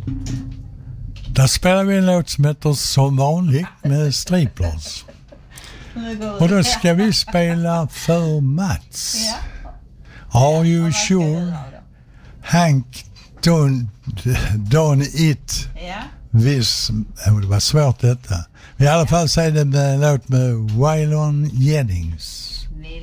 Där spelar vi en låt som heter Som vanligt med Striplers. Och då ska vi spela för Mats. Are you sure? Hank don't eat this. Det var svårt detta. I alla fall så är det en låt med Waylon Jennings.